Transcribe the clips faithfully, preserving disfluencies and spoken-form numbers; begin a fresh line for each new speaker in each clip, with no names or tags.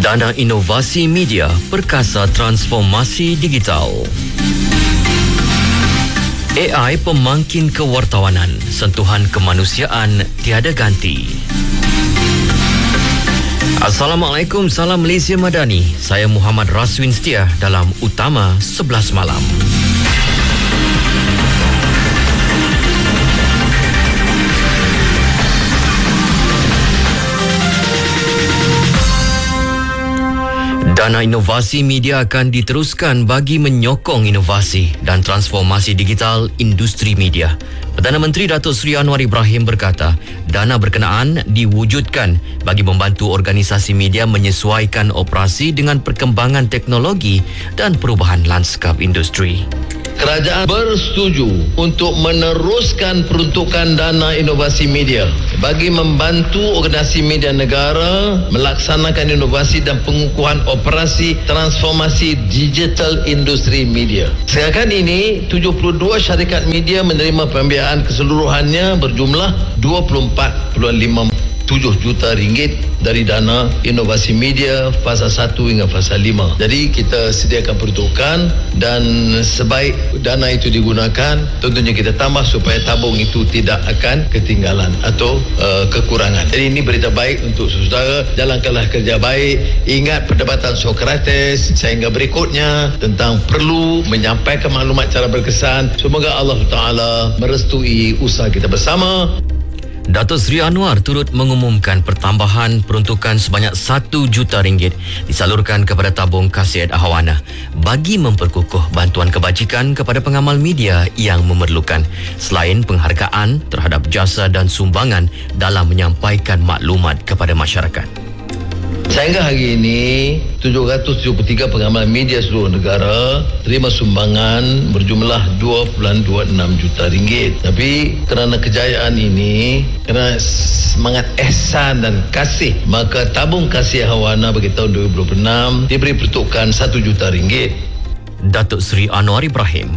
Dana Inovasi Media Perkasa Transformasi Digital. A I pemangkin kewartawanan, sentuhan kemanusiaan tiada ganti. Assalamualaikum, salam Malaysia Madani. Saya Muhammad Raswin Setia dalam Utama sebelas Malam. Dana Inovasi Media akan diteruskan bagi menyokong inovasi dan transformasi digital industri media. Perdana Menteri Datuk Seri Anwar Ibrahim berkata, dana berkenaan diwujudkan bagi membantu organisasi media menyesuaikan operasi dengan perkembangan teknologi dan perubahan lanskap industri.
Kerajaan bersetuju untuk meneruskan peruntukan dana inovasi media bagi membantu organisasi media negara melaksanakan inovasi dan pengukuhan operasi transformasi digital industri media. Sekarang ini, tujuh puluh dua syarikat media menerima pembiayaan keseluruhannya berjumlah dua puluh empat perpuluhan lima tujuh juta ringgit dari dana inovasi media fasa satu hingga fasa lima. Jadi kita sediakan peruntukan dan sebaik dana itu digunakan, tentunya kita tambah supaya tabung itu tidak akan ketinggalan atau uh, kekurangan. Jadi ini berita baik untuk saudara. Jalankanlah kerja baik. Ingat perdebatan Sokrates sehingga berikutnya tentang perlu menyampaikan maklumat cara berkesan. Semoga Allah Taala merestui usaha kita bersama.
Datuk Seri Anwar turut mengumumkan pertambahan peruntukan sebanyak satu juta ringgit disalurkan kepada tabung khasiat Ahawana bagi memperkukuh bantuan kebajikan kepada pengamal media yang memerlukan, selain penghargaan terhadap jasa dan sumbangan dalam menyampaikan maklumat kepada masyarakat.
Sehingga hari ini, tujuh ratus tujuh puluh tiga pengamal media seluruh negara terima sumbangan berjumlah dua perpuluhan dua enam juta ringgit. Tapi kerana kejayaan ini, kerana semangat ihsan dan kasih, maka tabung kasih Ahawana bagi tahun dua ribu dua puluh enam diberi peruntukan satu juta ringgit.
Datuk Seri Anwar Ibrahim.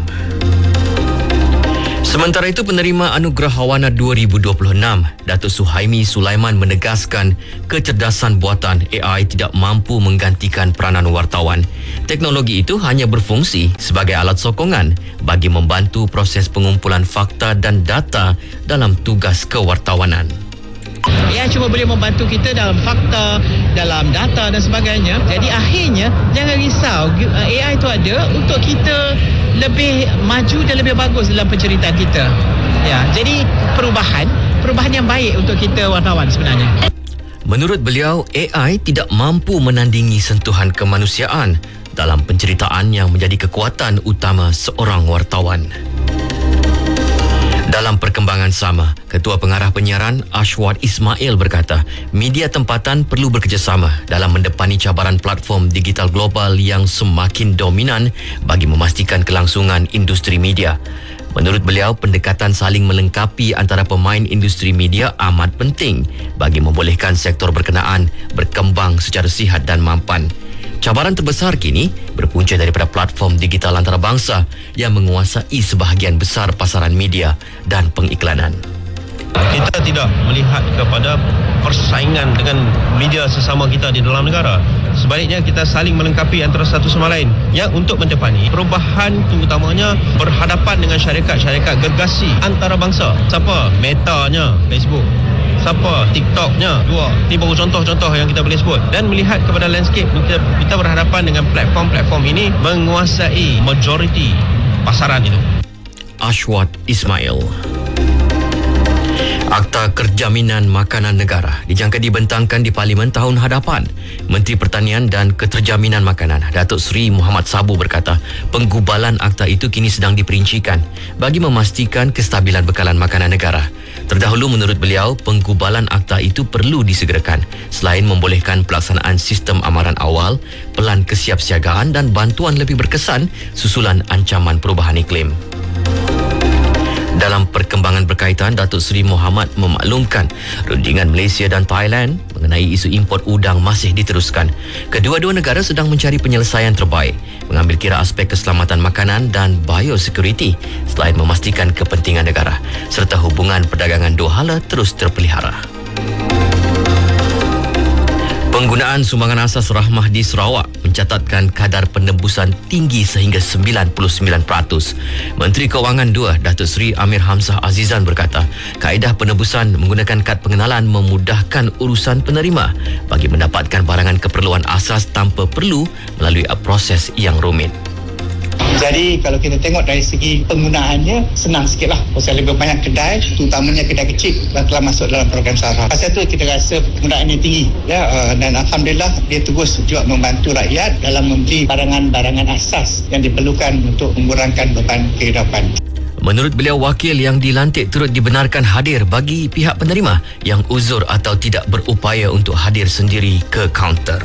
Sementara itu, penerima Anugerah Ahawana dua ribu dua puluh enam, Datuk Suhaimi Sulaiman menegaskan kecerdasan buatan A I tidak mampu menggantikan peranan wartawan. Teknologi itu hanya berfungsi sebagai alat sokongan bagi membantu proses pengumpulan fakta dan data dalam tugas kewartawanan.
A I cuma boleh membantu kita dalam fakta, dalam data dan sebagainya. Jadi akhirnya jangan risau, A I itu ada untuk kita lebih maju dan lebih bagus dalam penceritaan kita. Ya, jadi perubahan, perubahan yang baik untuk kita wartawan sebenarnya.
Menurut beliau, A I tidak mampu menandingi sentuhan kemanusiaan dalam penceritaan yang menjadi kekuatan utama seorang wartawan. Dalam perkembangan sama, Ketua Pengarah Penyiaran Ashwat Ismail berkata, media tempatan perlu bekerjasama dalam mendepani cabaran platform digital global yang semakin dominan bagi memastikan kelangsungan industri media. Menurut beliau, pendekatan saling melengkapi antara pemain industri media amat penting bagi membolehkan sektor berkenaan berkembang secara sihat dan mampan. Cabaran terbesar kini berpunca daripada platform digital antarabangsa yang menguasai sebahagian besar pasaran media dan pengiklanan.
Kita tidak melihat kepada persaingan dengan media sesama kita di dalam negara. Sebaliknya, kita saling melengkapi antara satu sama lain yang untuk mendepani perubahan, terutamanya berhadapan dengan syarikat-syarikat gergasi antarabangsa. Siapa? Metanya, Facebook. Siapa? TikToknya. Dua. Ini baru contoh-contoh yang kita boleh sebut. Dan melihat kepada landscape, kita, kita berhadapan dengan platform-platform ini menguasai majoriti pasaran itu.
Ashwat Ismail. Akta Kerjaminan Makanan Negara dijangka dibentangkan di Parlimen tahun hadapan. Menteri Pertanian dan Keterjaminan Makanan Datuk Seri Muhammad Sabu berkata, penggubalan akta itu kini sedang diperincikan bagi memastikan kestabilan bekalan makanan negara. Terdahulu, menurut beliau, penggubalan akta itu perlu disegerakan selain membolehkan pelaksanaan sistem amaran awal, pelan kesiapsiagaan dan bantuan lebih berkesan susulan ancaman perubahan iklim. Dalam perkembangan berkaitan, Datuk Seri Muhammad memaklumkan rundingan Malaysia dan Thailand mengenai isu import udang masih diteruskan. Kedua-dua negara sedang mencari penyelesaian terbaik, mengambil kira aspek keselamatan makanan dan biosecurity selain memastikan kepentingan negara, serta hubungan perdagangan dua hala terus terpelihara. Penggunaan sumbangan asas rahmah di Sarawak mencatatkan kadar penembusan tinggi sehingga sembilan puluh sembilan peratus. Menteri Kewangan dua, Datuk Seri Amir Hamzah Azizan berkata, kaedah penembusan menggunakan kad pengenalan memudahkan urusan penerima bagi mendapatkan barangan keperluan asas tanpa perlu melalui proses yang rumit.
Jadi kalau kita tengok dari segi penggunaannya, senang sikit lah. Pasal lebih banyak kedai, terutamanya kedai kecil yang telah masuk dalam program SARA. Pasal tu kita rasa penggunaannya tinggi. Ya, dan Alhamdulillah dia terus juga membantu rakyat dalam membeli barangan-barangan asas yang diperlukan untuk mengurangkan beban kehidupan.
Menurut beliau, wakil yang dilantik turut dibenarkan hadir bagi pihak penerima yang uzur atau tidak berupaya untuk hadir sendiri ke kaunter.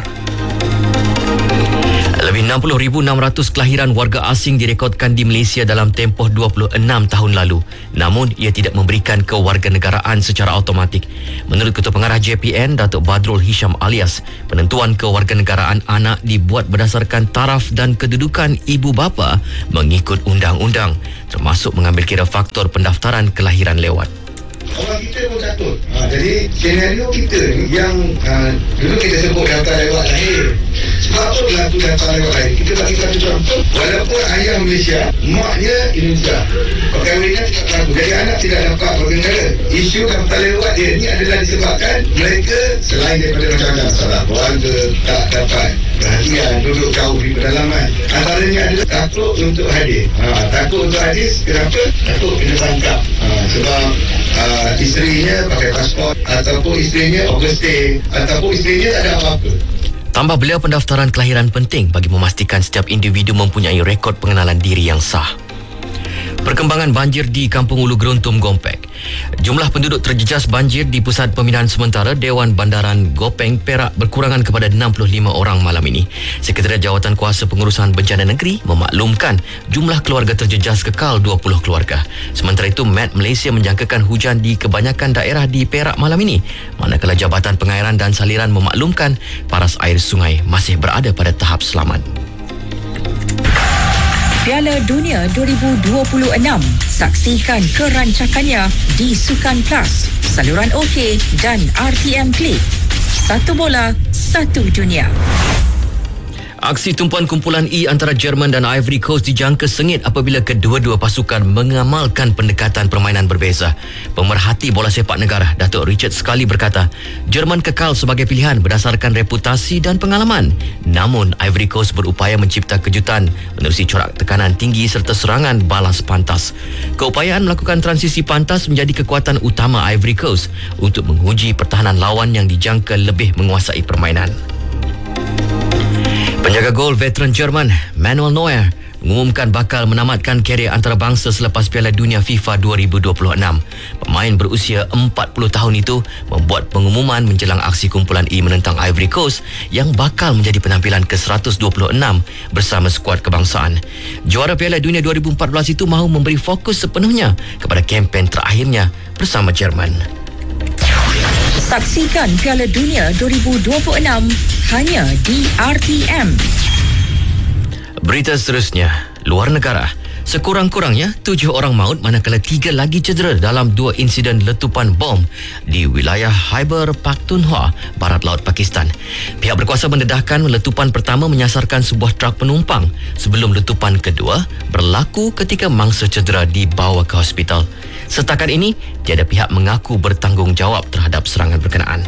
Lebih enam puluh ribu enam ratus kelahiran warga asing direkodkan di Malaysia dalam tempoh dua puluh enam tahun lalu. Namun, ia tidak memberikan kewarganegaraan secara automatik. Menurut Ketua Pengarah J P N, Datuk Badrul Hisham alias, penentuan kewarganegaraan anak dibuat berdasarkan taraf dan kedudukan ibu bapa mengikut undang-undang, termasuk mengambil kira faktor pendaftaran kelahiran lewat.
Orang kita pun takut. Ha, jadi senario kita ni yang ha, dulu kita sebut daftar lewat lahir. Sebab apa berlaku daftar lewat lahir? Kita bagi satu contoh. Walaupun ayah Malaysia, maknya Indonesia, perkahwinan tidak berlaku. Jadi anak tidak dapat warganegara. Isu daftar lewat dia ni adalah disebabkan mereka selain daripada macam-macam masalah keluarga, tak dapat perhatian, duduk jauh di pedalaman. Antaranya adalah takut untuk hadir. Ha, takut untuk hadir, kenapa? Takut kena tangkap. Ha, sebab Uh, isterinya pakai pasport ataupun isterinya overstay ataupun isterinya tak ada apa-apa.
Tambah beliau, pendaftaran kelahiran penting bagi memastikan setiap individu mempunyai rekod pengenalan diri yang sah. Perkembangan banjir di Kampung Ulu Geruntum, Gompek. Jumlah penduduk terjejas banjir di Pusat Pembinaan Sementara Dewan Bandaran Gopeng, Perak berkurangan kepada enam puluh lima orang malam ini. Sekretariat Jawatan Kuasa Pengurusan Bencana Negeri memaklumkan jumlah keluarga terjejas kekal dua puluh keluarga. Sementara itu, Met Malaysia menjangkakan hujan di kebanyakan daerah di Perak malam ini, manakala Jabatan Pengairan dan Saliran memaklumkan paras air sungai masih berada pada tahap selamat.
Piala Dunia dua ribu dua puluh enam. Saksikan kerancakannya di Sukan Plus, saluran OK dan R T M Klik. Satu bola, satu dunia.
Aksi tumpuan kumpulan E antara Jerman dan Ivory Coast dijangka sengit apabila kedua-dua pasukan mengamalkan pendekatan permainan berbeza. Pemerhati bola sepak negara, Datuk Richard Scully berkata, Jerman kekal sebagai pilihan berdasarkan reputasi dan pengalaman. Namun, Ivory Coast berupaya mencipta kejutan menerusi corak tekanan tinggi serta serangan balas pantas. Keupayaan melakukan transisi pantas menjadi kekuatan utama Ivory Coast untuk menguji pertahanan lawan yang dijangka lebih menguasai permainan. Penjaga gol veteran Jerman Manuel Neuer mengumumkan bakal menamatkan karier antarabangsa selepas Piala Dunia FIFA dua ribu dua puluh enam. Pemain berusia empat puluh tahun itu membuat pengumuman menjelang aksi kumpulan E menentang Ivory Coast yang bakal menjadi penampilan ke seratus dua puluh enam bersama skuad kebangsaan. Juara Piala Dunia dua ribu empat belas itu mahu memberi fokus sepenuhnya kepada kempen terakhirnya bersama Jerman.
Saksikan Piala Dunia dua ribu dua puluh enam hanya di R T M.
Berita seterusnya, luar negara. Sekurang-kurangnya tujuh orang maut manakala tiga lagi cedera dalam dua insiden letupan bom di wilayah Khyber Pakhtunkhwa, barat laut Pakistan. Pihak berkuasa mendedahkan letupan pertama menyasarkan sebuah truk penumpang sebelum letupan kedua berlaku ketika mangsa cedera dibawa ke hospital. Setakat ini, tiada pihak mengaku bertanggungjawab terhadap serangan berkenaan.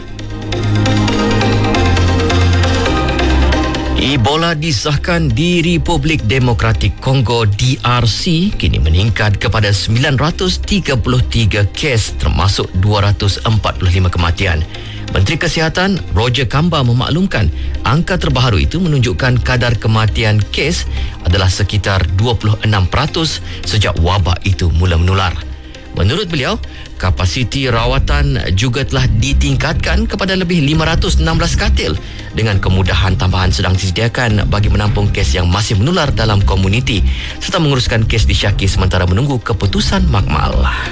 Ebola disahkan di Republik Demokratik Kongo D R C kini meningkat kepada sembilan ratus tiga puluh tiga kes termasuk dua ratus empat puluh lima kematian. Menteri Kesihatan Roger Kamba memaklumkan angka terbaru itu menunjukkan kadar kematian kes adalah sekitar dua puluh enam peratus sejak wabak itu mula menular. Menurut beliau, kapasiti rawatan juga telah ditingkatkan kepada lebih lima ratus enam belas katil dengan kemudahan tambahan sedang disediakan bagi menampung kes yang masih menular dalam komuniti serta menguruskan kes disyaki sementara menunggu keputusan makmal.